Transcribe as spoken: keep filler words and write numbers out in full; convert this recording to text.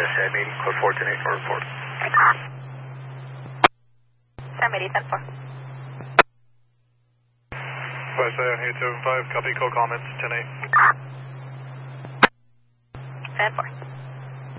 Sam eighty, code four ten eight for report. Sam eighty, ten four. West Side eight seven five, copy, call comments, ten eight. ten four.